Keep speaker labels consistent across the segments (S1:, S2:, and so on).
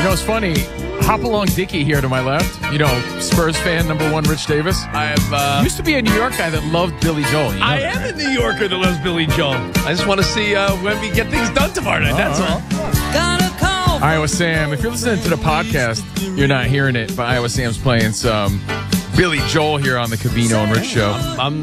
S1: know, it's funny. Hop along Dickie here to my left. You know, Spurs fan #1, Rich Davis.
S2: I am.
S1: Used to be a New York guy that loved Billy Joel. You know
S2: I am a New Yorker that loves Billy Joel. I just want to see when we get things done tomorrow night. That's all.
S1: Iowa Sam, if you're listening to the podcast, you're not hearing it, but Iowa Sam's playing some Billy Joel here on the Covino and Rich Show.
S2: I'm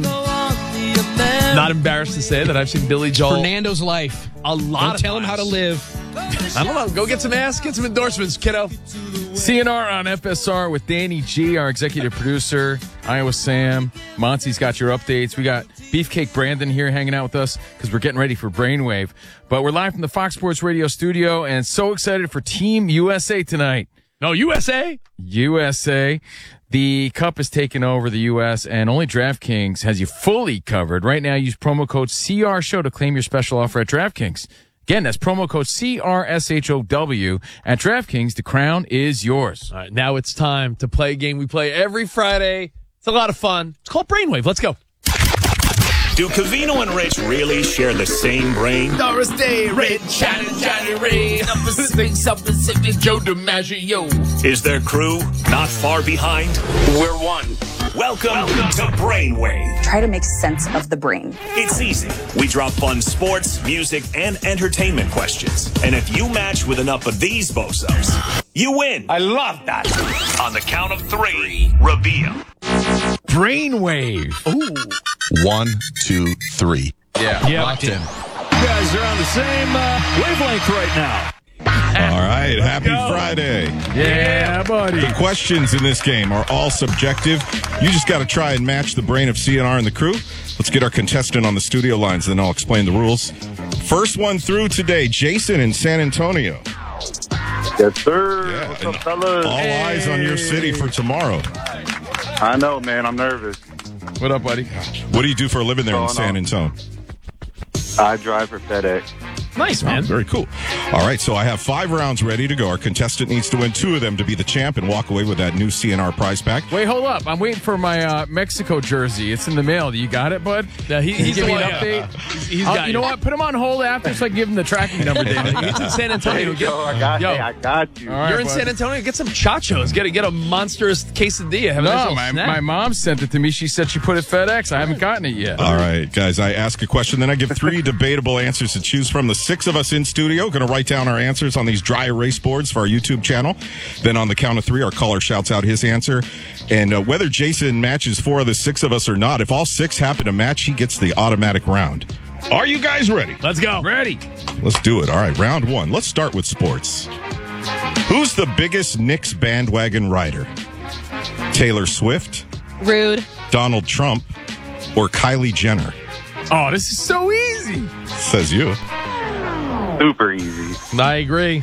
S2: not embarrassed to say that I've seen Billy Joel.
S3: Fernando's life.
S2: A lot
S3: Don't
S2: of
S3: tell him
S2: times.
S3: how to live.
S2: I don't know. Go get some ass, get some endorsements, kiddo.
S1: CNR on FSR with Danny G, our executive producer. Iowa Sam. Monty's got your updates. We got Beefcake Brandon here hanging out with us because we're getting ready for Brainwave. But we're live from the Fox Sports Radio studio and so excited for Team USA tonight.
S2: No, USA?
S1: USA. The Cup is taking over the U.S. and only DraftKings has you fully covered. Right now, use promo code CRSHOW to claim your special offer at DraftKings. Again, that's promo code CRSHOW at DraftKings. The crown is yours.
S2: All right, now it's time to play a game we play every Friday. It's a lot of fun. It's called Brainwave. Let's go.
S4: Do Covino and Rich really share the same brain?
S1: Doris Day, Red, Johnny Ray, Pacific, Joe DiMaggio.
S4: Is their crew not far behind? We're one. Welcome to Brainwave.
S5: Try to make sense of the brain.
S4: It's easy. We drop fun sports, music, and entertainment questions. And if you match with enough of these bozos, you win. I love that. On the count of 3, reveal.
S1: Brainwave.
S2: Ooh.
S6: 1, 2, 3.
S1: Yeah,
S2: locked in.
S7: You guys are on the same wavelength right now.
S6: All right, happy Friday.
S1: Yeah, buddy.
S6: The questions in this game are all subjective. You just got to try and match the brain of CNR and the crew. Let's get our contestant on the studio lines, then I'll explain the rules. First one through today, Jason in San Antonio.
S8: Yes, sir.
S6: Yeah,
S8: What's
S6: and
S8: up, fellas?
S6: all eyes on your city for tomorrow.
S8: I know, man. I'm nervous.
S1: What up, buddy?
S6: What do you do for a living there in
S8: What's
S6: San
S8: going
S6: Antonio?
S8: I drive for FedEx.
S2: Nice, man.
S6: Very cool. All right, so I have 5 rounds ready to go. Our contestant needs to win 2 of them to be the champ and walk away with that new CNR prize pack.
S1: Wait, hold up. I'm waiting for my Mexico jersey. It's in the mail. You got it, bud?
S2: Yeah, he's
S1: give
S2: the
S1: me an
S2: one,
S1: update.
S2: He's got
S1: You know what? Put him on hold after so I can give him the tracking number, Danny.
S2: He's in San Antonio.
S8: I got you.
S1: All right,
S2: You're in
S1: bud.
S2: San Antonio. Get some chachos. Get a monstrous quesadilla. Have a nice
S1: No,
S2: little
S1: my
S2: snack.
S1: mom sent it to me. She said she put it FedEx. I haven't gotten it yet.
S6: All right, guys, I ask a question, then I give 3 debatable answers to choose from. The 6 of us in studio going to write down our answers on these dry erase boards for our YouTube channel. Then on the count of 3, our caller shouts out his answer. And whether Jason matches 4 of the 6 of us or not, if all 6 happen to match, he gets the automatic round. Are you guys ready?
S2: Let's go.
S1: Ready.
S6: Let's do it. All right, round 1. Let's start with sports. Who's the biggest Knicks bandwagon rider? Taylor Swift,
S9: Rude.
S6: Donald Trump, or Kylie Jenner?
S1: Oh, this is so easy.
S6: Says you.
S8: Super easy.
S2: I agree.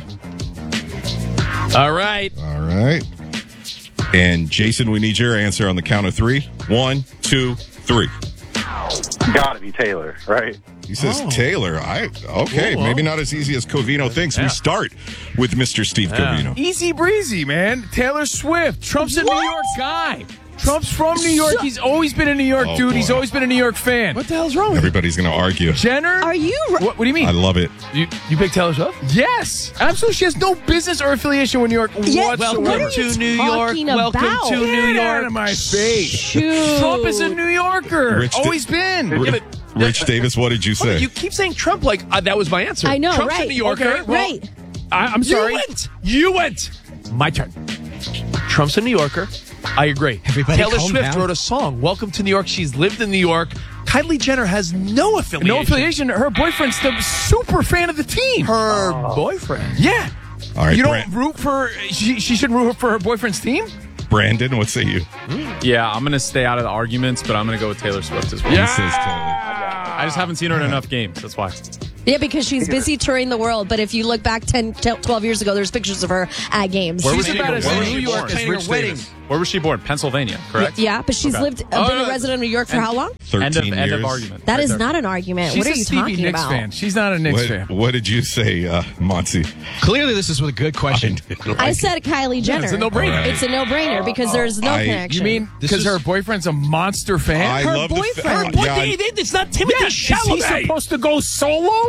S2: All right.
S6: All right. And Jason, we need your answer on the count of 3. 1, 2, 3.
S8: Gotta be Taylor, right?
S6: He says Taylor. Okay, maybe not as easy as Covino thinks. We start with Mr. Steve Covino.
S1: Easy breezy, man. Taylor Swift. Trump's a New York guy. Trump's from New York. He's always been a New York dude.
S6: boy.
S1: He's always been a New York fan.
S2: What the hell's wrong with
S6: Everybody's going to argue.
S1: Jenner?
S9: Are you?
S1: What do you mean?
S6: I love it.
S2: you? You pick Taylor Swift?
S1: Yes. Absolutely. She has no business or affiliation with New York
S9: Yeah,
S1: whatsoever.
S9: what are you
S2: New York.
S9: talking
S2: Welcome
S9: about?
S2: to New
S1: Get out
S2: York.
S1: of my face.
S9: Shoot.
S1: Trump is a New Yorker.
S6: Rich
S1: always been.
S2: Yeah, but
S6: Rich Davis, what did you say?
S2: you keep saying Trump like that was my answer.
S9: I know,
S2: Trump's
S9: right.
S2: a New Yorker.
S1: Okay, well,
S9: Right.
S1: I'm sorry.
S2: You went. My turn. Trump's a New Yorker. I agree.
S3: Everybody
S2: Taylor
S3: calm
S2: Swift
S3: down.
S2: wrote a song, Welcome to New York. She's lived in New York. Kylie Jenner has no affiliation.
S1: No affiliation. Her boyfriend's the super fan of the team.
S2: Her boyfriend.
S1: Yeah.
S6: All right,
S1: You don't root for... She shouldn't root for her boyfriend's team?
S6: Brandon, what say you?
S10: Yeah, I'm going to stay out of the arguments, but I'm going to go with Taylor Swift as well.
S6: He says Taylor.
S10: I just haven't seen her in enough games. That's why.
S9: Yeah, because she's busy touring the world. But if you look back 10, 12 years ago, there's pictures of her at games.
S10: Where was
S1: She's
S10: she
S1: about
S10: born?
S1: as
S10: Where was
S1: New
S10: she
S1: York
S10: born?
S1: as Rich Davis.
S10: Where was she born? Pennsylvania, correct?
S9: Yeah, but she's
S10: Okay.
S9: been a resident of New York for how long?
S6: 13 years.
S10: End of argument.
S9: That
S10: Right
S9: is
S10: there.
S9: not an argument.
S1: She's
S9: What are
S1: a
S9: you
S1: Stevie
S9: talking
S1: Nicks
S9: about?
S1: fan. She's not a Knicks fan.
S6: What did you say, Monty?
S3: Clearly, this is a good question.
S9: I said Kylie Jenner.
S1: it's a no-brainer.
S6: Right.
S9: It's a no-brainer because there's no
S6: I-
S9: connection.
S1: You mean
S3: This
S1: because
S3: is-
S1: her boyfriend's a monster fan?
S6: I
S9: Her
S6: love
S9: boyfriend.
S6: the
S2: It's not Timothy
S1: Is he
S2: Chalamet.
S1: supposed to go solo?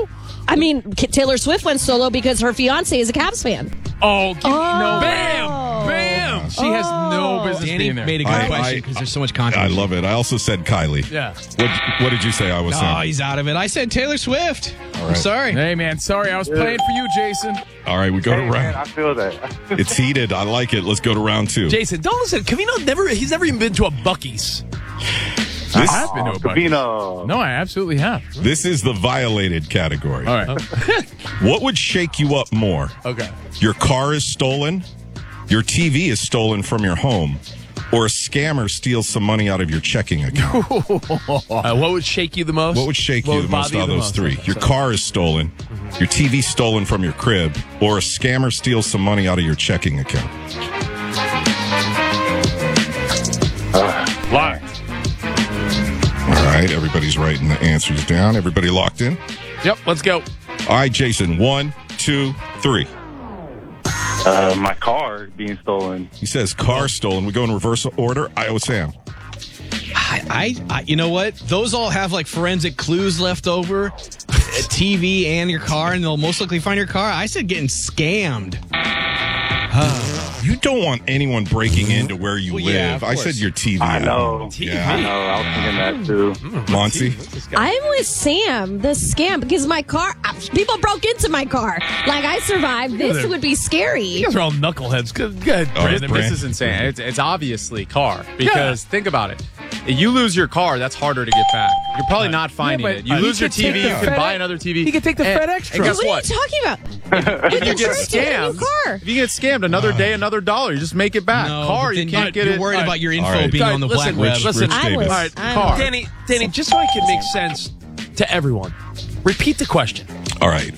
S9: I mean, Taylor Swift went solo because her fiance is a Cavs fan.
S1: Oh, give me no.
S2: Bam! Bam!
S1: She has no business
S3: Danny
S1: being there.
S3: made a good question because there's so much
S6: I
S3: controversy.
S6: love it. I also said Kylie.
S2: Yeah.
S6: What did you say? I was
S3: Oh,
S6: saying.
S3: he's out of it. I said Taylor Swift. I'm
S6: right.
S3: sorry.
S1: Hey, man, sorry. I was playing for you, Jason.
S6: All right, we go to
S8: Hey, man, I
S6: round.
S8: feel that.
S6: It's heated. I like it. Let's go to round 2.
S2: Jason, don't listen. He's never even been to a Buc-ee's.
S1: I have been to a bunch.
S8: Covino.
S1: No, I absolutely have.
S6: This is the violated category.
S1: All right.
S6: What would shake you up more?
S2: Okay.
S6: Your car is stolen, your TV is stolen from your home, or a scammer steals some money out of your checking account?
S2: What would shake you the most?
S6: What would shake you the most
S2: bother
S6: out of those three? Your car is stolen, your TV stolen from your crib, or a scammer steals some money out of your checking account?
S1: Locked.
S6: All right, everybody's writing the answers down. Everybody locked in?
S2: Yep, let's go.
S6: All right, Jason, 1, 2, 3.
S8: My car being stolen.
S6: He says car stolen. We go in reverse order. Iowa Sam.
S3: I you know what? Those all have like forensic clues left over. TV and your car, and they'll most likely find your car. I said getting scammed.
S6: You don't want anyone breaking into where you
S3: Well,
S6: live.
S3: yeah, of
S6: I
S3: course.
S6: said your TV.
S8: I know.
S6: Yeah.
S8: I know. I was thinking that too.
S6: Monty?
S9: I'm with Sam, the scam, because my car, people broke into my car. Like, I survived. This would be scary.
S2: You guys are all knuckleheads. Go ahead,
S6: Oh,
S2: Brandon.
S6: Brand-
S10: This is insane. It's obviously car because think about it. You lose your car, that's harder to get back. You're probably not finding
S1: but
S10: it. You
S1: he
S10: lose your
S1: could take
S10: TV,
S1: the
S10: you can
S1: FedEx-
S10: buy another TV.
S1: he could take the
S10: And-
S1: FedEx
S10: And guess
S9: What
S10: what?
S9: are you talking about?
S10: If you get
S9: insurance, you get a new
S10: scammed,
S9: car.
S10: if you get scammed, another day, another dollar. You just make it back.
S3: No,
S10: Car,
S3: but
S10: you
S3: then
S10: can't get
S3: you're
S10: it.
S3: worried
S2: All
S3: about your info
S6: All right.
S3: being
S2: Guys,
S3: on the
S2: listen,
S3: black web.
S6: Rich
S2: listen.
S9: I
S6: Davis.
S9: was.
S2: All right,
S9: I
S2: car.
S9: was.
S2: Danny, just so I can make sense to everyone, repeat the question.
S6: All right.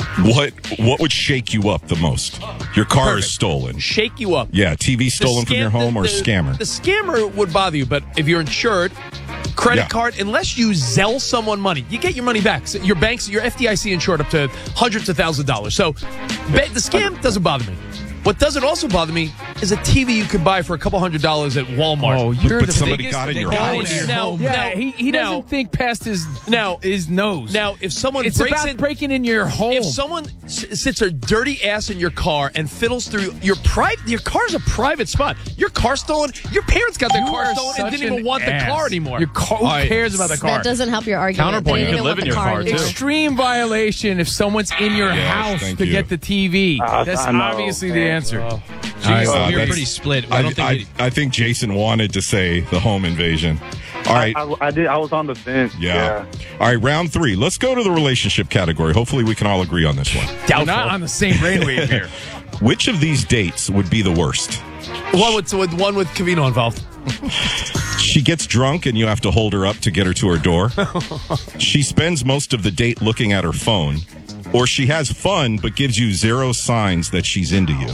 S6: What would shake you up the most? Your car is
S2: Perfect.
S6: stolen.
S2: Shake you up.
S6: Yeah, TV stolen from your home or
S2: the
S6: scammer.
S2: The scammer would bother you, but if you're insured, credit
S6: Yeah.
S2: card, unless you Zelle someone money, you get your money back. So your banks, your FDIC insured up to hundreds of thousands of dollars. So the scam doesn't bother me. What doesn't also bother me is a TV you could buy for a couple $100s at Walmart.
S1: Oh, you're
S6: But
S1: the
S6: somebody
S1: biggest
S6: got in your
S1: owner.
S6: house.
S2: Now,
S1: He doesn't think past his nose.
S2: Now, if someone
S1: it's
S2: breaks
S1: about
S2: in,
S1: breaking in your home.
S2: if someone sits their dirty ass in your car and fiddles through your car's a private spot. Your car stolen. Your parents got their
S1: You
S2: car
S1: are
S2: stolen and
S1: such
S2: didn't even
S1: an
S2: want
S1: ass.
S2: the car anymore.
S1: Your car, who cares about the car?
S9: That doesn't help your argument.
S10: Counterpoint,
S9: They
S10: you
S9: didn't
S10: could
S9: want
S10: live
S9: the
S10: in your car,
S9: anymore.
S10: too.
S1: Extreme violation if someone's in your
S6: Yes,
S1: house
S6: thank
S1: to
S6: you.
S1: get the TV. That's
S8: I know,
S1: obviously the
S8: man.
S1: answer.
S3: We're
S6: that's-
S3: pretty split. I don't think
S6: I think Jason wanted to say the home invasion. All right.
S8: I did. I was on the fence.
S6: Yeah. All right, round 3. Let's go to the relationship category. Hopefully we can all agree on this one.
S1: We're not on the same brainwave here.
S6: Which of these dates would be the worst?
S2: one with Covino involved.
S6: She gets drunk and you have to hold her up to get her to her door. She spends most of the date looking at her phone. Or she has fun but gives you zero signs that she's into you.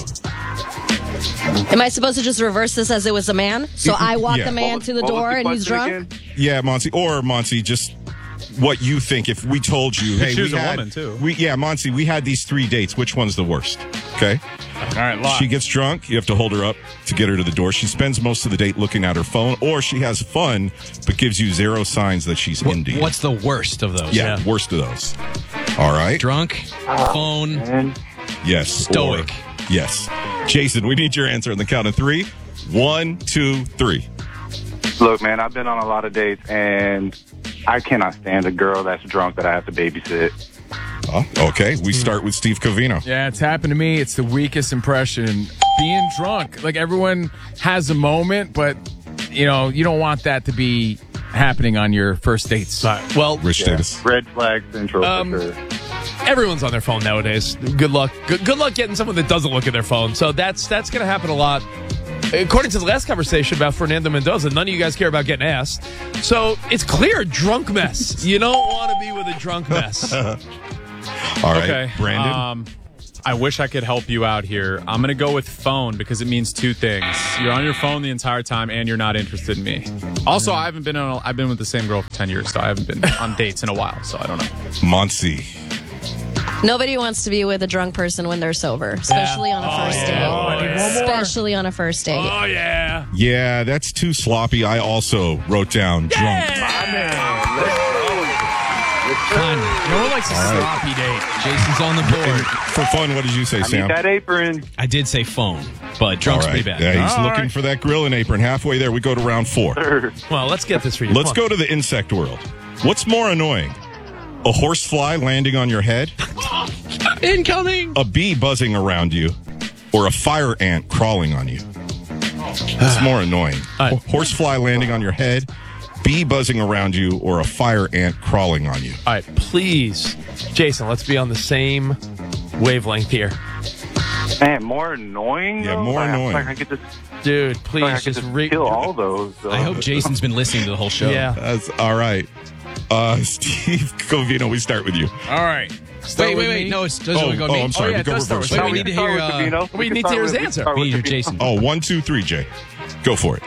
S9: Am I supposed to just reverse this as it was a man? So I walk
S6: Yeah.
S9: the man to the
S8: What was
S9: door
S8: the
S9: and he's
S8: question
S9: drunk?
S8: again?
S6: Yeah, Monty, just what you think if we told you, hey,
S10: choose
S6: we
S10: a
S6: had,
S10: woman, too.
S6: Monty, we had these 3 dates. Which one's the worst? Okay.
S1: All right, lock.
S6: She gets drunk. You have to hold her up to get her to the door. She spends most of the date looking at her phone, or she has fun but gives you zero signs that she's into you.
S3: What's the worst of those?
S6: Yeah, worst of those. All right.
S3: Drunk, phone.
S8: And
S6: Yes.
S3: Stoic.
S6: or- yes. Jason, we need your answer on the count of 3. 1, 2, 3.
S8: look, man, I've been on a lot of dates, and I cannot stand a girl that's drunk that I have to babysit.
S6: Okay. We start with Steve Covino.
S1: Yeah, it's happened to me. It's the weakest impression. Being drunk. Like, everyone has a moment, but, you don't want that to be happening on your first dates.
S2: Well,
S6: Rich Davis.
S8: Red flag central for sure.
S2: everyone's on their phone nowadays. Good luck. Good luck getting someone that doesn't look at their phone. So that's going to happen a lot. According to the last conversation about Fernando Mendoza, none of you guys care about getting asked. So it's clear, drunk mess. You don't want to be with a drunk mess.
S6: All right.
S10: Okay.
S6: Brandon.
S10: I wish I could help you out here. I'm going to go with phone because it means 2 things. You're on your phone the entire time and you're not interested in me. Also, I've been with the same girl for 10 years, so I haven't been on dates in a while, so I don't know.
S6: Monty.
S9: Nobody wants to be with a drunk person when they're sober, especially on a first date. Especially on a first date.
S2: Oh, yeah.
S6: Yeah, that's too sloppy. I also wrote down drunk.
S3: Finally.
S2: No one likes a sloppy date.
S3: Jason's on the board.
S6: For fun, what did you say,
S8: I
S6: Sam?
S8: need that apron.
S3: I did say phone, but drunk's
S6: All right.
S3: pretty bad.
S6: Yeah, he's
S1: All
S6: looking
S1: right.
S6: for that grilling apron. Halfway there, we go to round 4.
S2: Well, let's get this for you.
S6: Let's go to the insect world. What's more annoying? A horsefly landing on your head?
S3: Incoming!
S6: A bee buzzing around you? Or a fire ant crawling on you? What's more annoying?
S2: All right.
S6: Horsefly landing on your head? Bee buzzing around you? Or a fire ant crawling on you?
S2: All right, please, Jason, let's be on the same wavelength here.
S8: Man, more annoying?
S6: Yeah,
S8: though?
S6: more
S8: Like, I feel
S6: annoying.
S8: Like I could just,
S2: Dude,
S8: I
S2: please
S8: could
S2: just
S8: just kill all those. So.
S3: I hope Jason's been listening to the whole show.
S2: Yeah.
S6: That's all right. Steve Covino, we start with you.
S1: All right.
S3: Wait. No, it doesn't go to me.
S6: I'm sorry.
S1: yeah,
S6: we
S1: it
S6: go
S1: does start
S6: reverse.
S1: with
S3: Wait,
S6: Sorry.
S3: we need to hear.
S2: We need to hear his answer.
S3: We need to hear Jason.
S6: Oh, 1, 2, 3, Jay. Go for it.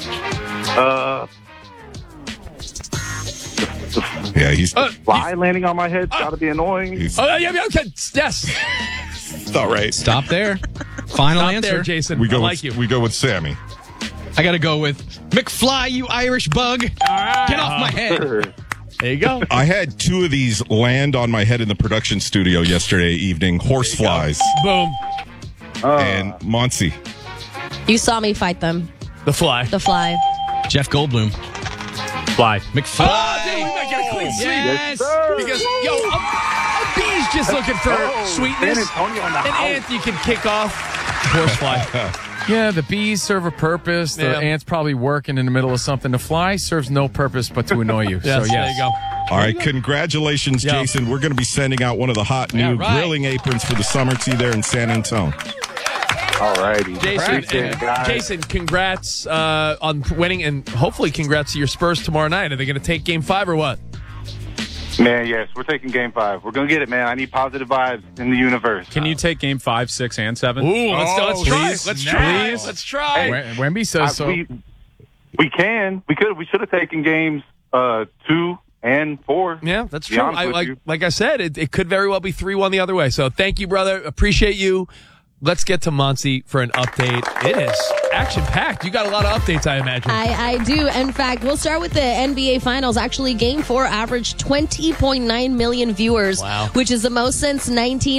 S6: Yeah, he's
S8: Fly landing on my head gotta be annoying.
S6: he's
S2: Oh, yeah, okay. Yes.
S6: all right.
S3: Stop there. Final
S2: Stop
S3: answer.
S2: there, Jason.
S6: We go
S2: I like
S6: with
S2: you.
S6: we go with Sammy.
S3: I got to go with McFly, you Irish bug. Get off my head.
S2: There you go.
S6: I had 2 of these land on my head in the production studio yesterday evening. Horseflies.
S2: Boom.
S6: And Monty.
S9: You saw me fight them.
S2: The fly.
S9: The fly.
S3: Jeff Goldblum.
S10: Fly.
S3: McFly.
S2: Oh, dude, we might get a clean sweep.
S3: Yes.
S2: Because, a bee's just looking for sweetness.
S8: San Antonio in the
S2: An
S8: house.
S2: ant you can kick off. Horsefly.
S1: Yeah, the bees serve a purpose. The
S2: Yeah.
S1: ant's probably working in the middle of something. The fly serves no purpose but to annoy you.
S2: Yes,
S1: so, yes.
S2: there you go.
S6: All right, congratulations,
S2: Yeah.
S6: Jason. We're going to be sending out one of the hot new
S3: right.
S6: grilling aprons for the summer tea there in San Antonio.
S8: Alrighty.
S2: Jason,
S8: Appreciate it, guys.
S2: Jason, congrats on winning, and hopefully congrats to your Spurs tomorrow night. Are they going to take Game 5 or what?
S8: Man, yes, we're taking Game 5. We're gonna get it, man. I need positive vibes in the universe.
S10: Can you take game 5, 6, and 7?
S2: Ooh, let's try.
S1: please.
S2: Let's
S1: Nice.
S2: try. Let's try.
S1: Wemby says so.
S8: We can. We could. We should have taken games 2 and 4.
S2: Yeah, that's
S8: To be
S2: true.
S8: honest with you.
S2: Like I said, it could very well be 3-1 the other way. So thank you, brother. Appreciate you. Let's get to Muncie for an update. It is action-packed. You got a lot of updates, I imagine.
S9: I do. In fact, we'll start with the NBA Finals. Actually, Game 4 averaged 20.9 million viewers,
S2: Wow.
S9: which is the most since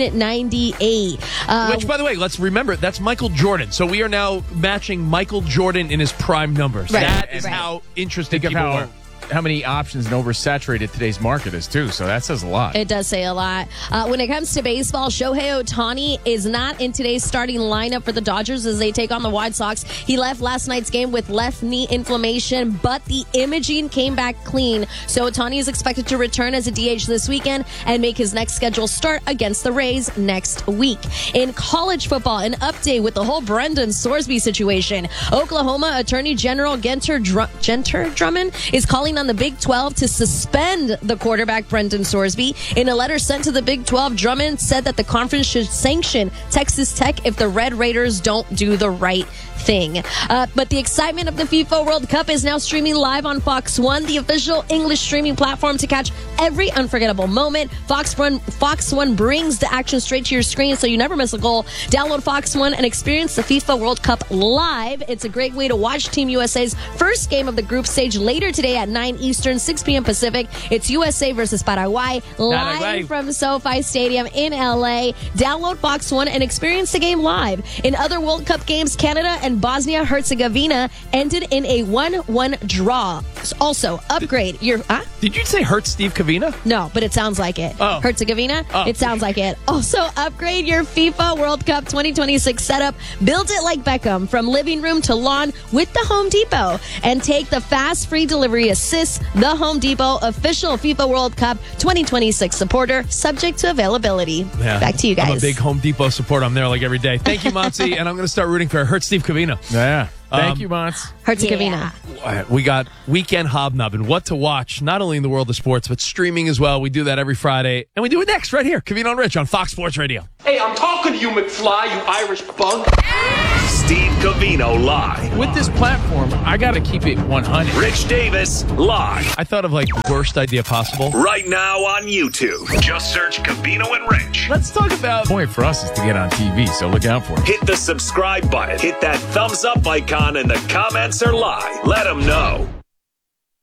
S9: 1998.
S2: Which, by the way, let's remember, that's Michael Jordan. So we are now matching Michael Jordan in his prime numbers.
S9: Right,
S2: That is
S9: right.
S2: how interesting
S1: Think of
S2: people were.
S1: how many options and oversaturated today's market is, too. So that says a lot.
S9: It does say a lot. When it comes to baseball, Shohei Ohtani is not in today's starting lineup for the Dodgers as they take on the White Sox. He left last night's game with left knee inflammation, but the imaging came back clean. So Ohtani is expected to return as a DH this weekend and make his next scheduled start against the Rays next week. In college football, an update with the whole Brendan Sorsby situation. Oklahoma Attorney General Genter Drummond is calling on the Big 12 to suspend the quarterback Brendan Sorsby. In a letter sent to the Big 12, Drummond said that the conference should sanction Texas Tech if the Red Raiders don't do the right thing. But the excitement of the FIFA World Cup is now streaming live on Fox One, the official English streaming platform to catch every unforgettable moment. Fox One brings the action straight to your screen so you never miss a goal. Download Fox One and experience the FIFA World Cup live. It's a great way to watch Team USA's first game of the group stage later today at 9 Eastern, 6 p.m. Pacific. It's USA versus Paraguay, live from SoFi Stadium in LA. Download Fox One and experience the game live. In other World Cup games, Canada and Bosnia-Herzegovina ended in a 1-1 draw. Also, upgrade your...
S2: Did you say hurt Steve Covina?
S9: No, but it sounds like it.
S2: Oh.
S9: Herzegovina?
S2: Oh.
S9: It sounds like it. Also, upgrade your FIFA World Cup 2026 setup. Build it like Beckham from living room to lawn with the Home Depot. And take the fast free delivery assist. The Home Depot official FIFA World Cup 2026 supporter, subject to availability.
S2: Yeah.
S9: Back to you guys.
S2: I'm a big Home Depot supporter. I'm there like every day. Thank you, Monty. And I'm going to start rooting for hurt Steve Covina.
S1: Yeah. Thank you, Mons.
S9: Herzegovina.
S2: We got Weekend Hobnobbing. What to watch, not only in the world of sports, but streaming as well. We do that every Friday. And we do it next right here. Covino and Rich on Fox Sports Radio.
S11: Hey, I'm talking to you, McFly, you Irish bug.
S4: Steve Covino live.
S1: With this platform, I got to keep it 100.
S4: Rich Davis live.
S2: I thought of like the worst idea possible.
S4: Right now on YouTube. Just search Covino and Rich.
S2: Let's talk about...
S1: The point for us is to get on TV, so look out for it.
S4: Hit the subscribe button. Hit that thumbs up icon, and the comments are live. Let them know.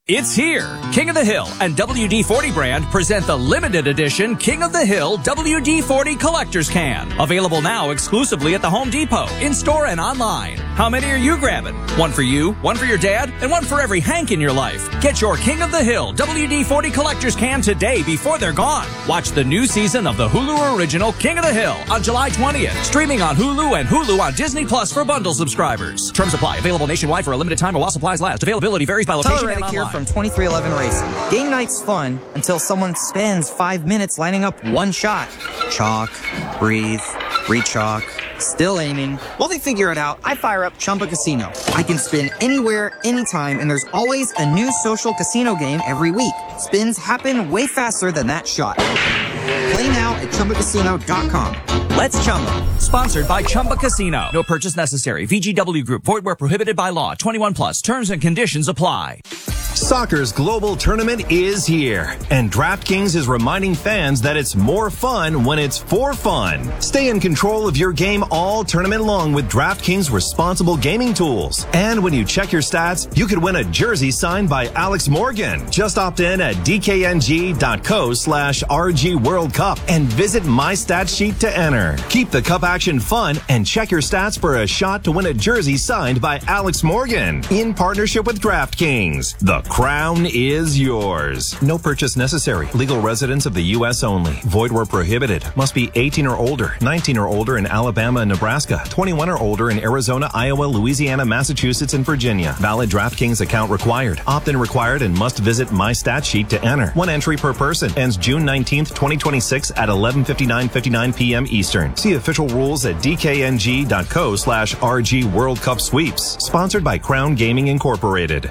S12: It's here. King of the Hill and WD-40 brand present the limited edition King of the Hill WD-40 Collector's Can. Available now exclusively at the Home Depot, in-store and online. How many are you grabbing? One for you, one for your dad, and one for every Hank in your life. Get your King of the Hill WD-40 Collector's Can today before they're gone. Watch the new season of the Hulu original King of the Hill on July 20th. Streaming on Hulu and Hulu on Disney Plus for bundle subscribers. Terms apply. Available nationwide for a limited time while supplies last. Availability varies by location and online.
S13: From 2311 Racing. Game night's fun until someone spends 5 minutes lining up one shot. Chalk, breathe, re-chalk, still aiming. While they figure it out, I fire up Chumba Casino. I can spin anywhere, anytime, and there's always a new social casino game every week. Spins happen way faster than that shot. Play now at ChumbaCasino.com.
S12: Let's Chumba. Sponsored by Chumba Casino. No purchase necessary. VGW Group. Void where prohibited by law. 21 plus. Terms and conditions apply.
S14: Soccer's global tournament is here, and DraftKings is reminding fans that it's more fun when it's for fun. Stay in control of your game all tournament long with DraftKings responsible gaming tools. And when you check your stats, you could win a jersey signed by Alex Morgan. Just opt in at dkng.co/RG World Cup and visit My Stat Sheet to enter. Keep the cup action fun and check your stats for a shot to win a jersey signed by Alex Morgan. In partnership with DraftKings, the crown is yours. No purchase necessary. Legal residents of the U.S. only. Void where prohibited. Must be 18 or older, 19 or older in Alabama and Nebraska, 21 or older in Arizona, Iowa, Louisiana, Massachusetts, and Virginia. Valid DraftKings account required. Opt-in required and must visit My Stat Sheet to enter. One entry per person. Ends June 19th, 2026 at 11:59 p.m. Eastern. See official rules at dkng.co/RG World Cup Sweeps. Sponsored by Crown Gaming Incorporated.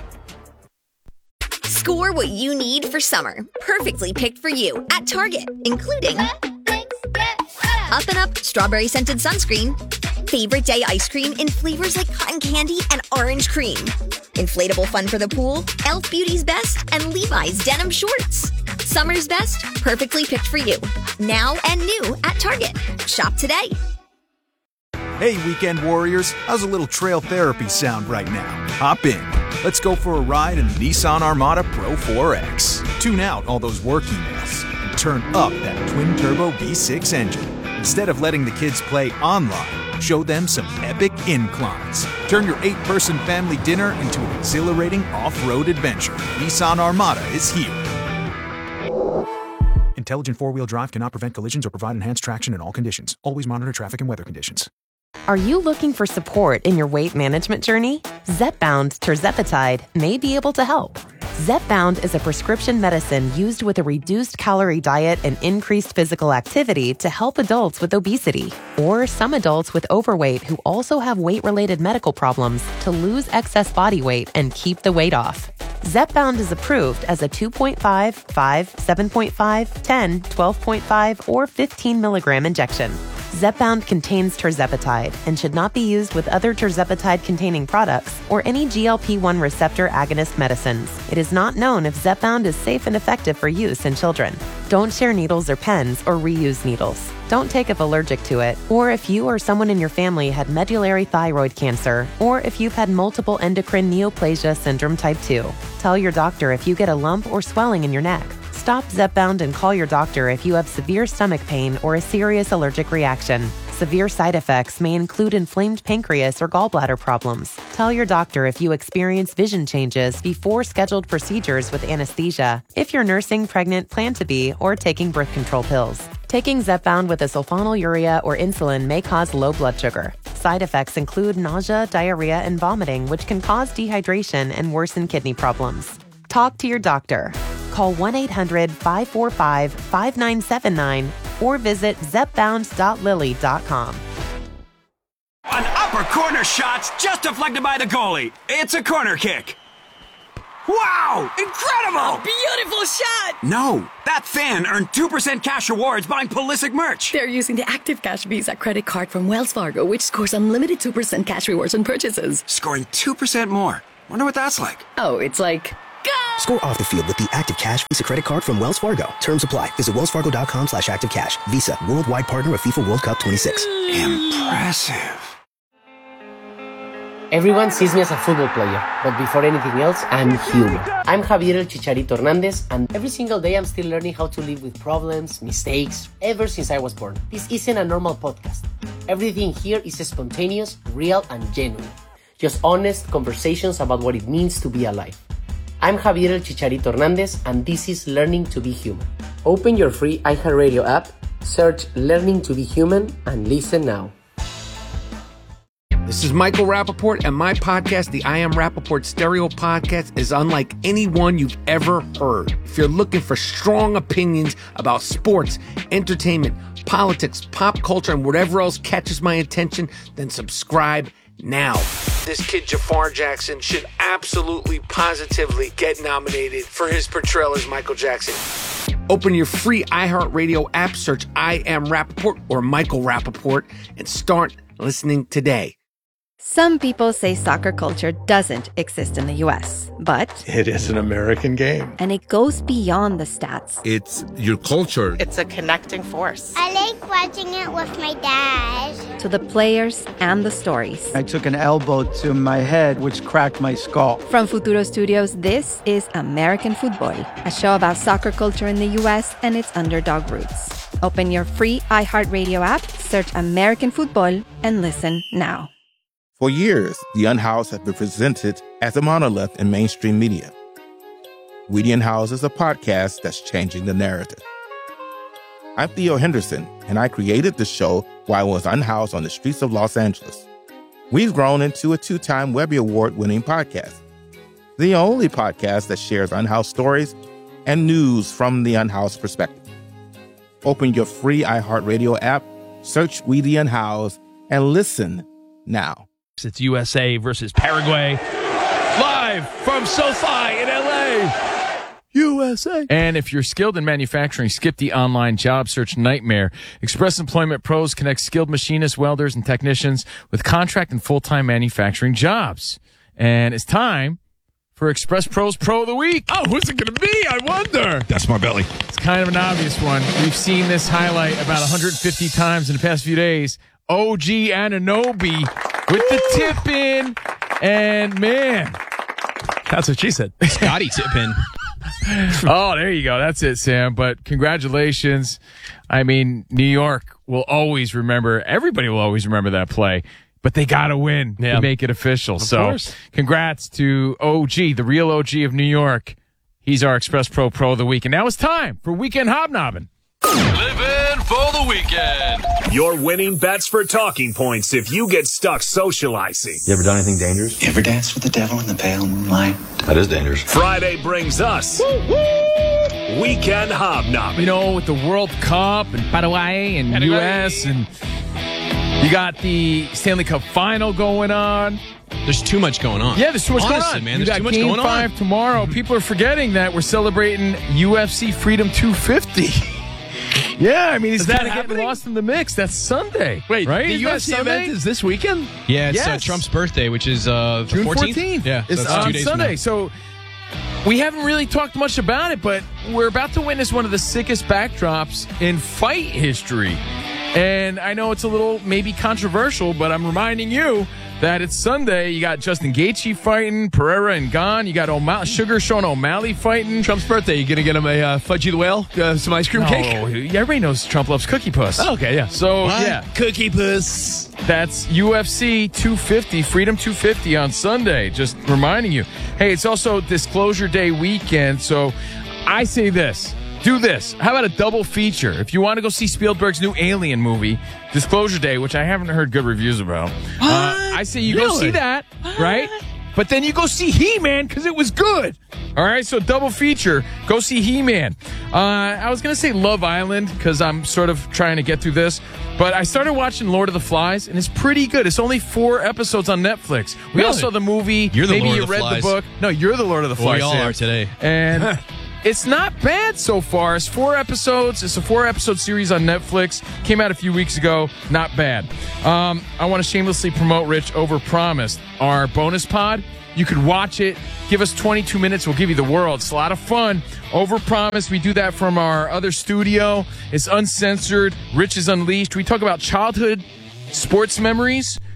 S15: Score what you need for summer. Perfectly picked for you at Target, including Up and Up strawberry scented sunscreen, favorite day ice cream in flavors like cotton candy and orange cream, inflatable fun for the pool, Elf Beauty's Best, and Levi's denim shorts. Summer's best, perfectly picked for you. Now and new at Target. Shop today.
S16: Hey, weekend warriors. How's a little trail therapy sound right now? Hop in. Let's go for a ride in the Nissan Armada Pro 4X. Tune out all those work emails and turn up that twin-turbo V6 engine. Instead of letting the kids play online, show them some epic inclines. Turn your 8-person family dinner into an exhilarating off-road adventure. Nissan Armada is here. Intelligent four-wheel drive cannot prevent collisions or provide enhanced traction in all conditions. Always monitor traffic and weather conditions.
S17: Are you looking for support in your weight management journey? Zepbound tirzepatide may be able to help. Zepbound is a prescription medicine used with a reduced calorie diet and increased physical activity to help adults with obesity or some adults with overweight who also have weight-related medical problems to lose excess body weight and keep the weight off. Zepbound is approved as a 2.5, 5, 7.5, 10, 12.5, or 15 milligram injection. Zepbound contains tirzepatide and should not be used with other tirzepatide-containing products or any GLP-1 receptor agonist medicines. It is not known if Zepbound is safe and effective for use in children. Don't share needles or pens or reuse needles. Don't take if allergic to it, or if you or someone in your family had medullary thyroid cancer, or if you've had multiple endocrine neoplasia syndrome type 2. Tell your doctor if you get a lump or swelling in your neck. Stop Zepbound and call your doctor if you have severe stomach pain or a serious allergic reaction. Severe side effects may include inflamed pancreas or gallbladder problems. Tell your doctor if you experience vision changes before scheduled procedures with anesthesia, if you're nursing, pregnant, plan to be, or taking birth control pills. Taking Zepbound with a sulfonylurea or insulin may cause low blood sugar. Side effects include nausea, diarrhea, and vomiting, which can cause dehydration and worsen kidney problems. Talk to your doctor. Call 1-800-545-5979 or visit zepbound.lily.com.
S18: An upper corner shot's just deflected by the goalie. It's a corner kick. Wow! Incredible!
S19: A beautiful shot!
S18: No, that fan earned 2% cash rewards buying Pulisic merch.
S19: They're using the Active Cash Visa credit card from Wells Fargo, which scores unlimited 2% cash rewards on purchases.
S18: Scoring 2% more. Wonder what that's like.
S19: Oh, it's like... Go!
S20: Score off the field with the Active Cash Visa credit card from Wells Fargo. Terms apply. Visit wellsfargo.com/activecash. Visa, worldwide partner of FIFA World Cup 26.
S18: Impressive.
S21: Everyone sees me as a football player, but before anything else, I'm human. I'm Javier El Chicharito Hernandez, and every single day I'm still learning how to live with problems, mistakes, ever since I was born. This isn't a normal podcast. Everything here is spontaneous, real, and genuine. Just honest conversations about what it means to be alive. I'm Javier El Chicharito Hernandez, and this is Learning to be Human. Open your free iHeartRadio app, search Learning to be Human, and listen now.
S22: This is Michael Rappaport, and my podcast, the I Am Rappaport Stereo Podcast, is unlike any one you've ever heard. If you're looking for strong opinions about sports, entertainment, politics, pop culture, and whatever else catches my attention, then subscribe now. This kid Jafar Jackson should absolutely, positively get nominated for his portrayal as Michael Jackson. Open your free iHeartRadio app, search I Am Rappaport or Michael Rappaport, and start listening today.
S23: Some people say soccer culture doesn't exist in the U.S., but
S24: it is an American game.
S23: And it goes beyond the stats.
S24: It's your culture.
S25: It's a connecting force.
S26: I like watching it with my dad.
S23: To the players and the stories.
S27: I took an elbow to my head, which cracked my skull.
S23: From Futuro Studios, this is American Football, a show about soccer culture in the U.S. and its underdog roots. Open your free iHeartRadio app, search American Football, and listen now.
S28: For years, The Unhoused has been presented as a monolith in mainstream media. We The Unhoused is a podcast that's changing the narrative. I'm Theo Henderson, and I created the show while I was unhoused on the streets of Los Angeles. We've grown into a 2-time Webby Award-winning podcast, the only podcast that shares unhoused stories and news from the unhoused perspective. Open your free iHeartRadio app, search We The Unhoused, and listen now.
S2: It's USA versus Paraguay. Live from SoFi in LA. USA.
S1: And if you're skilled in manufacturing, skip the online job search nightmare. Express Employment Pros connects skilled machinists, welders, and technicians with contract and full-time manufacturing jobs. And it's time for Express Pros Pro of the Week.
S2: Oh, who's it going to be? I wonder.
S6: That's my belly.
S1: It's kind of an obvious one. We've seen this highlight about 150 times in the past few days. OG Anunoby with the tip in, and man,
S2: that's what she said.
S3: Scotty tip in.
S1: Oh, there you go. That's it, Sam. But congratulations. I mean, New York will always remember, everybody will always remember that play, but they got to win to make it official.
S2: Of course.
S1: Congrats to OG, the real OG of New York. He's our Express Pro of the Week. And now it's time for Weekend Hobnobbing.
S4: Living for the weekend. Your winning bets for talking points if you get stuck socializing.
S29: You ever done anything dangerous?
S30: You ever danced with the devil in the pale moonlight?
S29: That is dangerous.
S4: Friday brings us Weekend Hobnobbing.
S1: You know, with the World Cup and Paraguay and U.S. and you got the Stanley Cup Final going on.
S3: There's too much going on.
S1: Yeah, there's too much going on.
S3: Man,
S1: there's
S3: too much
S1: Game
S3: going on.
S1: 5 tomorrow. People are forgetting that we're celebrating UFC Freedom 250. Yeah, I mean, he's kind of getting lost in the mix. That's Sunday.
S2: Wait,
S1: right?
S2: The UFC event is this weekend?
S3: Yeah, it's Trump's birthday, which is the
S1: June
S3: 14th. Yeah,
S1: it's
S3: so
S1: on
S3: 2 days
S1: Sunday. So we haven't really talked much about it, but we're about to witness one of the sickest backdrops in fight history. And I know it's a little maybe controversial, but I'm reminding you that it's Sunday. You got Justin Gaethje fighting, Pereira and Gane. You got Sugar Sean O'Malley fighting.
S2: Trump's birthday. You going to get him a Fudgy the Whale, some ice cream cake?
S1: Everybody knows Trump loves Cookie Puss.
S2: Oh, okay, yeah.
S1: So,
S2: Cookie Puss.
S1: That's UFC 250, Freedom 250 on Sunday. Just reminding you. Hey, it's also Disclosure Day weekend, so I say this. Do this. How about a double feature? If you want to go see Spielberg's new Alien movie, Disclosure Day, which I haven't heard good reviews about, I say you go see that, right? But then you go see He-Man because it was good. All right, so double feature. Go see He-Man. I was going to say Love Island because I'm sort of trying to get through this. But I started watching Lord of the Flies, and it's pretty good. It's only 4 episodes on Netflix. We all saw the movie.
S3: You're the
S1: Maybe
S3: Lord
S1: you
S3: of the
S1: read
S3: Flies.
S1: the book. No, you're the Lord of the Flies.
S3: We all
S1: Sam.
S3: are today.
S1: And it's not bad so far. It's 4 episodes. It's a 4-episode series on Netflix. Came out a few weeks ago. Not bad. I want to shamelessly promote Rich Overpromised, our bonus pod. You could watch it. Give us 22 minutes. We'll give you the world. It's a lot of fun. Overpromised. We do that from our other studio. It's uncensored. Rich is Unleashed. We talk about childhood sports memories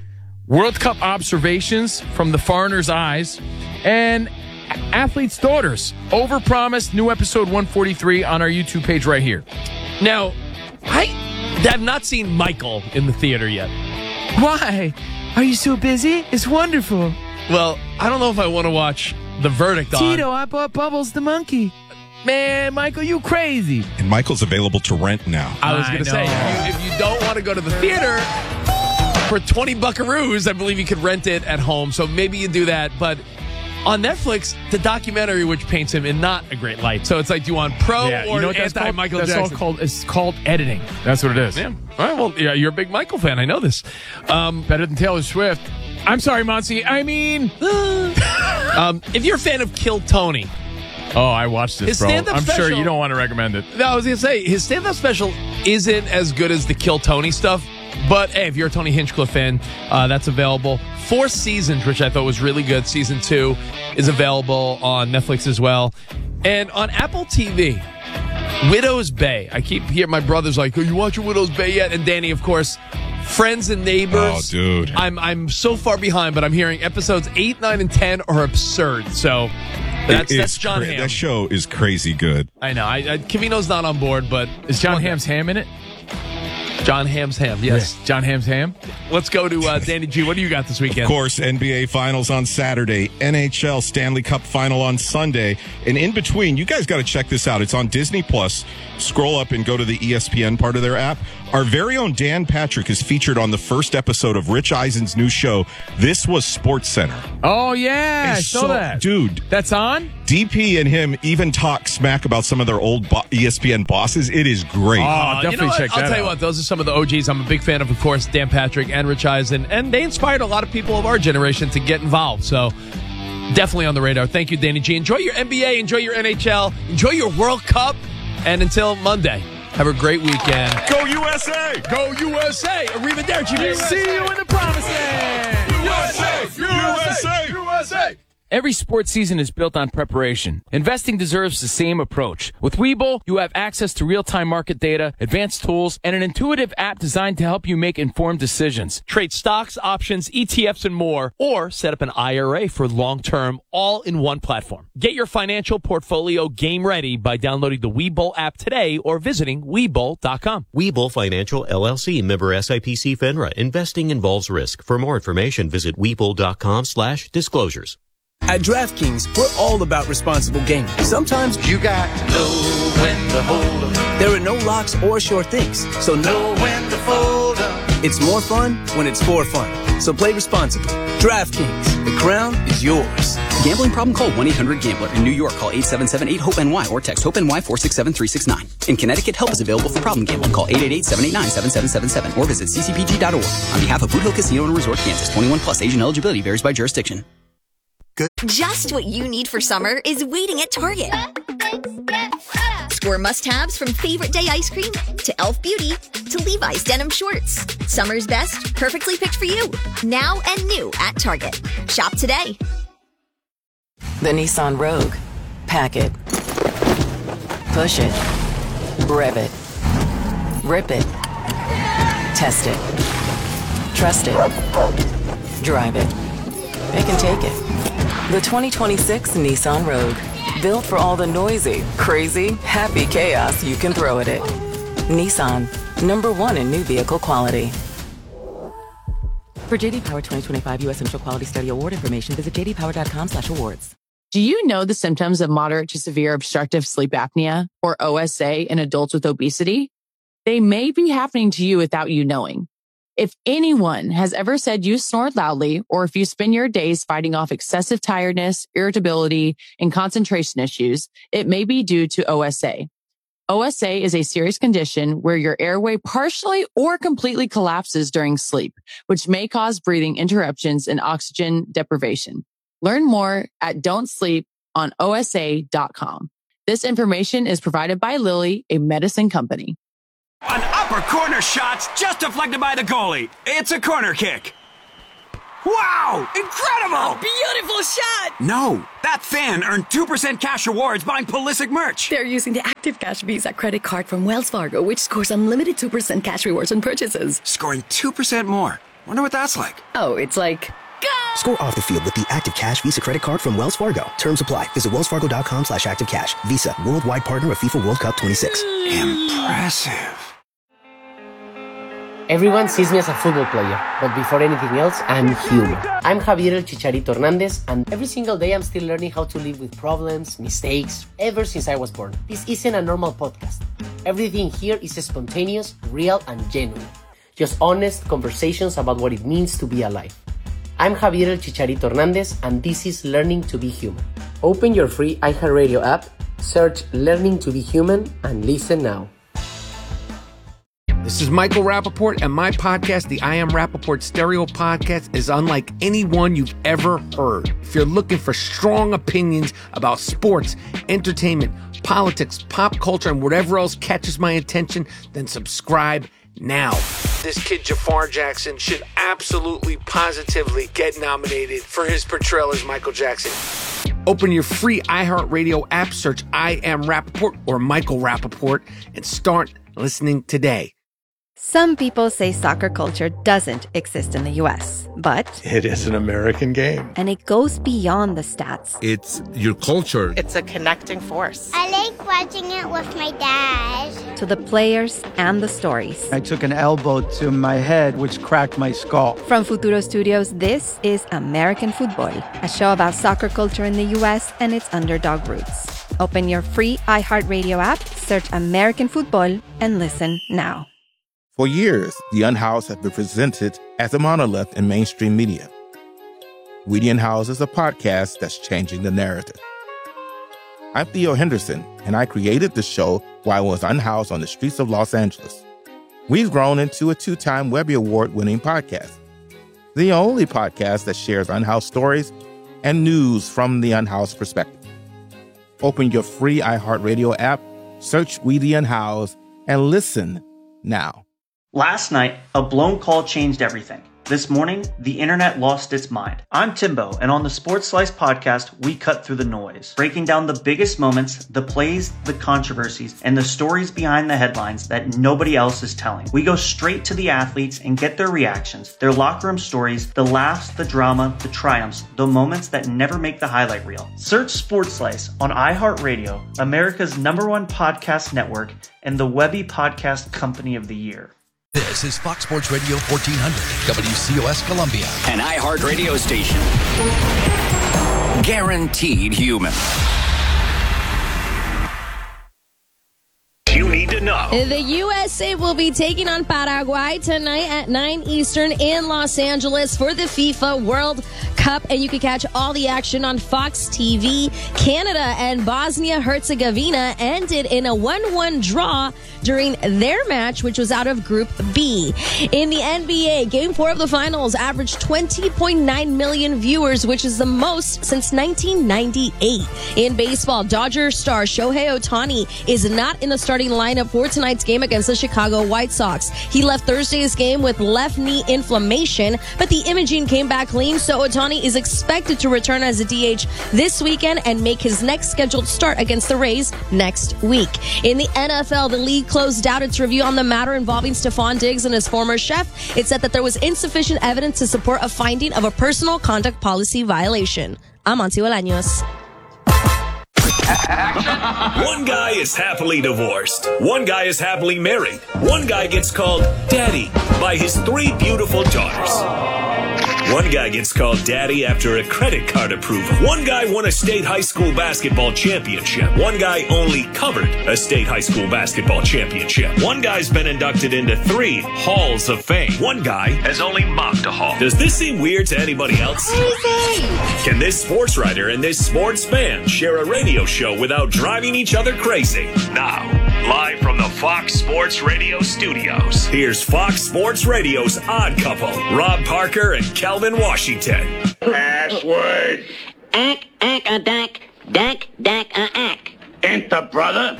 S1: World Cup observations from the foreigner's eyes, and athletes' daughters. Overpromised, new episode 143 on our YouTube page right here.
S2: Now, I have not seen Michael in the theater yet.
S5: Why? Are you so busy? It's wonderful.
S2: Well, I don't know if I want to watch The Verdict on.
S5: Tito, I bought Bubbles the monkey. Man, Michael, you crazy.
S6: And Michael's available to rent now.
S2: I was going to say, if you don't want to go to the theater, for 20 buckaroos, I believe you could rent it at home. So maybe you do that. But on Netflix, the documentary which paints him in not a great light. So it's like, do you want pro or
S1: you know what that's
S2: anti-Michael
S1: Jackson?
S2: Jackson?
S1: It's called editing. That's what it is.
S2: Yeah. All right, well, yeah, you're a big Michael fan. I know this.
S1: Better than Taylor Swift. I'm sorry, Monty. I mean...
S2: if you're a fan of Kill Tony...
S1: Oh, I watched this,
S2: his
S1: bro.
S2: stand-up
S1: I'm
S2: special,
S1: sure you don't want to recommend it.
S2: No, I was going to say, his stand-up special isn't as good as the Kill Tony stuff. But, hey, if you're a Tony Hinchcliffe fan, that's available. 4 seasons, which I thought was really good. Season 2 is available on Netflix as well. And on Apple TV, Widow's Bay. I keep hearing my brother's like, are you watching Widow's Bay yet? And Danny, of course, Friends and Neighbors.
S6: Oh, dude.
S2: I'm so far behind, but I'm hearing episodes 8, 9, and 10 are absurd. So that's John Hamm.
S6: That show is crazy good.
S2: I know. Cavino's not on board, but...
S1: Is John Hamm's ham in it?
S2: John Hamm's ham, yes.
S1: Yeah, John Hamm's ham.
S2: Let's go to Danny G. What do you got this weekend?
S6: Of course, NBA Finals on Saturday, NHL Stanley Cup Final on Sunday, and in between, you guys got to check this out. It's on Disney Plus. Scroll up and go to the ESPN part of their app. Our very own Dan Patrick is featured on the first episode of Rich Eisen's new show, This Was SportsCenter.
S1: Oh, yeah, I saw that.
S6: Dude.
S1: That's on?
S6: DP and him even talk smack about some of their old ESPN bosses. It is great.
S1: Oh, definitely check that out.
S2: I'll tell you what, those are some of the OGs I'm a big fan of course, Dan Patrick and Rich Eisen, and they inspired a lot of people of our generation to get involved. So definitely on the radar. Thank you, Danny G. Enjoy your NBA, enjoy your NHL, enjoy your World Cup, and until Monday, have a great weekend.
S6: Go USA!
S2: Go USA! Arrivederci, baby.
S1: See you in the promised land!
S6: USA! USA!
S2: USA!
S1: Every sports season is built on preparation. Investing deserves the same approach. With Webull, you have access to real-time market data, advanced tools, and an intuitive app designed to help you make informed decisions.
S2: Trade stocks, options, ETFs, and more, or set up an IRA for long-term, all in one platform. Get your financial portfolio game ready by downloading the Webull app today or visiting Webull.com.
S7: Webull Financial LLC, member SIPC FINRA. Investing involves risk. For more information, visit Webull.com/disclosures.
S8: At DraftKings, we're all about responsible gaming. Sometimes you got to know when to hold 'em. There are no locks or sure things, so know when to fold 'em. It's more fun when it's for fun. So play responsibly. DraftKings, the crown is yours.
S9: Gambling problem? Call 1-800-GAMBLER. In New York, call 877-8-HOPE-NY or text HOPE-NY 467-369. In Connecticut, help is available for problem gambling. Call 888-789-7777 or visit ccpg.org. On behalf of Boot Hill Casino and Resort, Kansas, 21 plus. Age and eligibility varies by jurisdiction.
S15: Just what you need for summer is waiting at Target. Score must-haves from Favorite Day ice cream to Elf Beauty to Levi's denim shorts. Summer's best, perfectly picked for you. Now and new at Target. Shop today.
S10: The Nissan Rogue. Pack it. Push it. Rev it. Rip it. Test it. Trust it. Drive it. It can take it. The 2026 Nissan Rogue. Built for all the noisy, crazy, happy chaos you can throw at it. Nissan. #1 in new vehicle quality. For JD Power 2025 U.S. Central Quality Study Award information, visit jdpower.com/awards.
S11: Do you know the symptoms of moderate to severe obstructive sleep apnea, or OSA, in adults with obesity? They may be happening to you without you knowing. If anyone has ever said you snore loudly, or if you spend your days fighting off excessive tiredness, irritability, and concentration issues, it may be due to OSA. OSA is a serious condition where your airway partially or completely collapses during sleep, which may cause breathing interruptions and oxygen deprivation. Learn more at don'tsleeponosa.com. This information is provided by Lilly, a medicine company.
S18: An upper corner shot's just deflected by the goalie. It's a corner kick. Wow! Incredible!
S19: A beautiful shot!
S18: No, that fan earned 2% cash rewards buying Pulisic merch.
S19: They're using the Active Cash Visa credit card from Wells Fargo, which scores unlimited 2% cash rewards on purchases.
S18: Scoring 2% more. Wonder what that's like.
S19: Oh, it's like...
S12: Score off the field with the Active Cash Visa credit card from Wells Fargo. Terms apply. Visit wellsfargo.com/activecash. Visa, worldwide partner of FIFA World Cup 26.
S18: Impressive.
S13: Everyone sees me as a football player, but before anything else, I'm human. I'm Javier El Chicharito Hernandez, and every single day I'm still learning how to live with problems, mistakes, ever since I was born. This isn't a normal podcast. Everything here is spontaneous, real, and genuine. Just honest conversations about what it means to be alive. I'm Javier El Chicharito Hernandez, and this is Learning to Be Human. Open your free iHeartRadio app, search Learning to Be Human, and listen now.
S14: This is Michael Rappaport, and my podcast, the I Am Rappaport Stereo Podcast, is unlike any one you've ever heard. If you're looking for strong opinions about sports, entertainment, politics, pop culture, and whatever else catches my attention, then subscribe now. This kid Jafar Jackson should absolutely, positively get nominated for his portrayal as Michael Jackson. Open your free iHeartRadio app, search I Am Rappaport or Michael Rappaport, and start listening today.
S23: Some people say soccer culture doesn't exist in the U.S., but
S24: It is an American game.
S23: and it goes beyond the stats.
S24: It's your culture.
S16: It's a connecting force.
S26: I like watching it with my dad.
S23: To the players and the stories.
S27: I took an elbow to my head, which cracked my skull.
S23: From Futuro Studios, this is American Football, a show about soccer culture in the U.S. and its underdog roots. Open your free iHeartRadio app, search American Football, and listen now.
S28: For years, the Unhoused have been presented as a monolith in mainstream media. Weedy and House is a podcast that's changing the narrative. I'm Theo Henderson, and I created the show while I was unhoused on the streets of Los Angeles. We've grown into a 2-time Webby Award-winning podcast, the only podcast that shares unhoused stories and news from the unhoused perspective. Open your free iHeartRadio app, search Weedy and House, and listen now.
S17: Last night, a blown call changed everything. This morning, the internet lost its mind. I'm Timbo, and on the Sports Slice podcast, we cut through the noise, breaking down the biggest moments, the plays, the controversies, and the stories behind the headlines that nobody else is telling. We go straight to the athletes and get their reactions, their locker room stories, the laughs, the drama, the triumphs, the moments that never make the highlight reel. Search Sports Slice on iHeartRadio, America's #1 podcast network, and the Webby Podcast Company of the Year.
S20: This is Fox Sports Radio 1400, WCOS Columbia.
S21: An iHeart radio station. Guaranteed human.
S4: You need to know.
S22: The USA will be taking on Paraguay tonight at 9 Eastern in Los Angeles for the FIFA World Cup, and you can catch all the action on Fox TV. Canada and Bosnia-Herzegovina ended in a 1-1 draw during their match, which was out of Group B. In the NBA, Game 4 of the Finals averaged 20.9 million viewers, which is the most since 1998. In baseball, Dodger star Shohei Ohtani is not in the starting lineup for tonight's game against the Chicago White Sox. He left Thursday's game with left knee inflammation, but the imaging came back clean, so Ohtani is expected to return as a DH this weekend and make his next scheduled start against the Rays next week. In the NFL, the league closed out its review on the matter involving Stephon Diggs and his former chef. It said that there was insufficient evidence to support a finding of a personal conduct policy violation. I'm Monty Bolaños.
S4: One guy is happily divorced. One guy is happily married. One guy gets called daddy by his 3 beautiful daughters. One guy gets called daddy after a credit card approval. One guy won a state high school basketball championship. One guy only covered a state high school basketball championship. One guy's been inducted into 3 halls of fame. One guy has only mocked a hall. Does this seem weird to anybody else? Can this sports writer and this sports fan share a radio show without driving each other crazy? Now, live from the Fox Sports Radio studios, here's Fox Sports Radio's Odd Couple, Rob Parker and Calvin Washington.
S18: Password.
S25: Ack, a dack, dack, a ack.
S18: Enter, brother.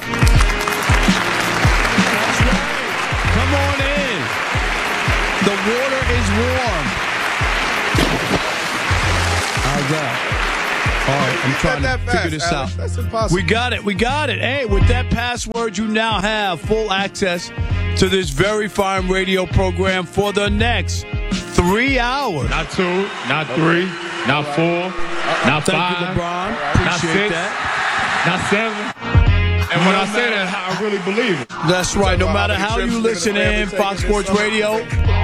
S2: Come on in. The water is warm. How's that? All right, I'm trying to figure this out.
S27: That's impossible.
S2: We got it. Hey, with that password, you now have full access to this very fine radio program for the next
S1: 3 hours.
S24: Not 2, not 3, not 4, not 5,
S1: Thank you, LeBron.
S24: not 6,
S1: Appreciate that.
S24: not 7. And when I say that, I really believe it.
S1: That's right. No matter how you listen in, Fox Sports Radio,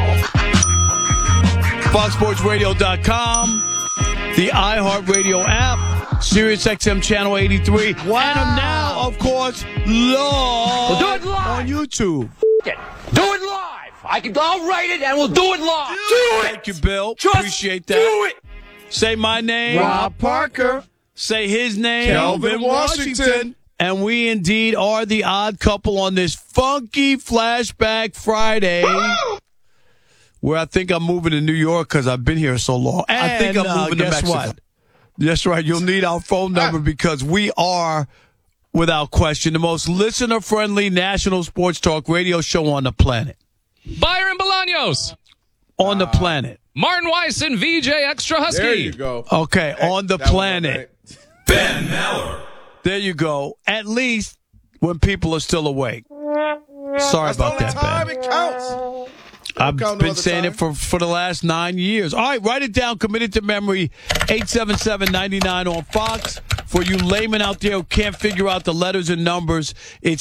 S1: FoxSportsRadio.com, the iHeartRadio app, Sirius XM Channel 83, and now, of course, live
S18: We'll do it live
S1: on YouTube.
S18: Do it live. I'll write it and we'll do it live. Do it.
S1: Thank you, Bill.
S18: Just
S1: Appreciate that.
S18: do it.
S1: Say my name,
S28: Rob Parker.
S1: Say his name,
S28: Kelvin Washington.
S1: And we indeed are the odd couple on this funky Flashback Friday. Woo! Where I think I'm moving to New York because I've been here so long. And,
S2: I think I'm moving to Mexico.
S1: What? That's right. You'll need our phone number because we are, without question, the most listener-friendly national sports talk radio show on the planet.
S2: Byron Bolaños.
S1: On the planet.
S2: Martin Weiss and VJ Extra Husky.
S28: There you go.
S1: Okay, on the planet.
S4: Ben Maller.
S1: There you go. At least when people are still awake. Sorry about that,
S28: time
S1: Ben.
S28: it counts.
S1: I've
S28: count no
S1: been
S28: other
S1: saying
S28: time.
S1: it for the last 9 years. All right, write it down. Commit it to memory. 877-99 on Fox. For you laymen out there who can't figure out the letters and numbers, it's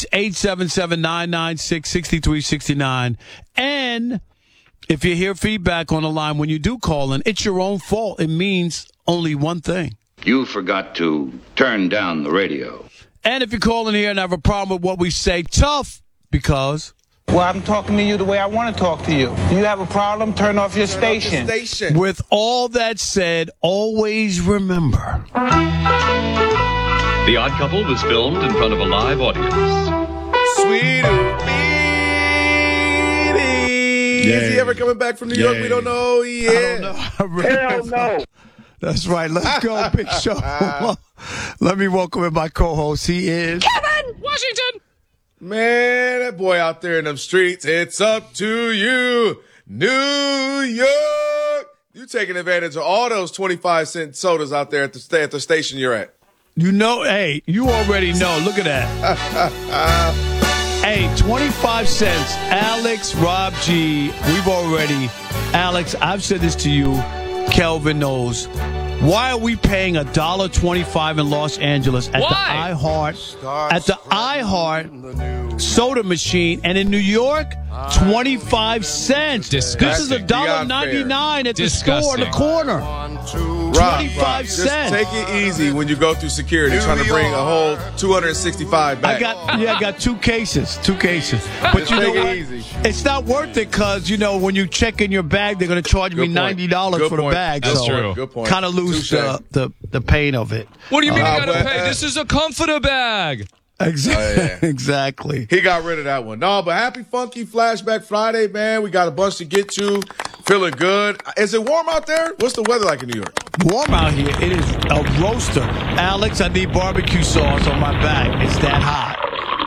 S1: 877-996-6369. And if you hear feedback on the line when you do call in, it's your own fault. It means only one thing.
S21: You forgot to turn down the radio.
S1: And if you call in here and have a problem with what we say, tough, because...
S3: Well, I'm talking to you the way I want to talk to you. Do you have a problem? Turn off your station.
S1: With all that said, always remember.
S5: The Odd Couple was filmed in front of a live audience.
S28: Sweet Is he ever coming back from New York? We don't know.
S1: I don't know. Hell no. That's right. Let's go, Big Show. Let me welcome in my co-host. He is
S2: Kevin Washington.
S28: Man, that boy out there in them streets, it's up to you, New York. You taking advantage of all those 25-cent sodas out there at the station you're at.
S1: You know, hey, you already know. Look at that. Hey, 25 cents. Alex, Rob G, Alex, I've said this to you. Kelvin knows. Why are we paying $1.25 in Los Angeles at the iHeart soda machine, and in New York, 25 cents?
S2: Disgusting.
S1: This is $1.99 at the store on the corner. 25 cents.
S28: Just take it easy when you go through security trying to bring a whole 265 back.
S1: I got two cases. But you know what?
S28: Easy.
S1: It's not worth it because, you know, when you check in your bag, they're going to charge me $90 for the bag.
S2: That's
S1: so
S2: true.
S28: Good point.
S1: Kind of lose the pain of it.
S2: What do you mean I got to pay? This is a comforter bag.
S1: Exactly. Exactly.
S28: He got rid of that one. No, but happy funky Flashback Friday, man. We got a bunch to get to. Feeling good. Is it warm out there? What's the weather like in New York?
S1: Warm out here. It is a roaster. Alex, I need barbecue sauce on my back. It's that hot.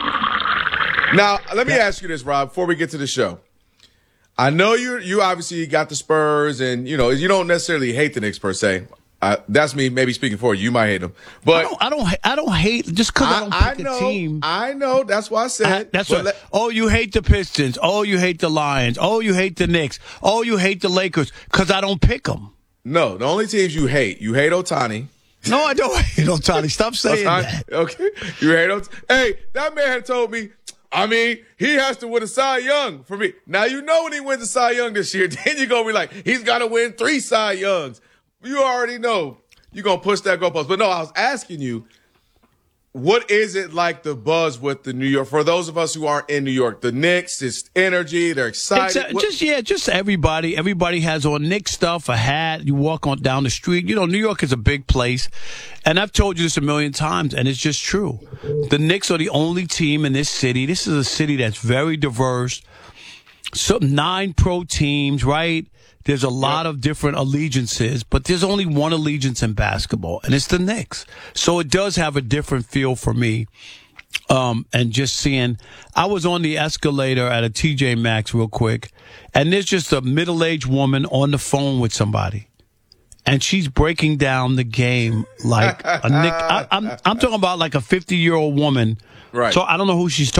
S28: Now, let me ask you this, Rob, before we get to the show. I know you obviously got the Spurs, and you know you don't necessarily hate the Knicks per se. That's me maybe speaking for you. You might hate them, but
S1: I don't hate just because I don't pick a team.
S28: I know. That's why I said
S1: that's what. Oh, you hate the Pistons. Oh, you hate the Lions. Oh, you hate the Knicks. Oh, you hate the Lakers because I don't pick them.
S28: No, the only teams you hate Ohtani.
S1: No, I don't hate Ohtani. Stop saying that.
S28: Okay, you hate Ohtani. Hey, that man had told me. I mean, he has to win a Cy Young for me. Now, you know when he wins a Cy Young this year, then you're going to be like, he's got to win 3 Cy Youngs. You already know you're going to push that goalpost. But no, I was asking you, what is it like the buzz with the New York, for those of us who aren't in New York, the Knicks, it's energy, they're excited.
S1: Just everybody. Everybody has on Knicks stuff, a hat. You walk on down the street. You know, New York is a big place. And I've told you this a million times, and it's just true. The Knicks are the only team in this city. This is a city that's very diverse. So 9 pro teams, right? There's a lot of different allegiances, but there's only one allegiance in basketball, and it's the Knicks. So it does have a different feel for me. And just seeing, I was on the escalator at a TJ Maxx real quick, and there's just a middle-aged woman on the phone with somebody. And she's breaking down the game like a Nick. I'm talking about like a 50-year-old woman.
S28: Right.
S1: So I don't know who she's talking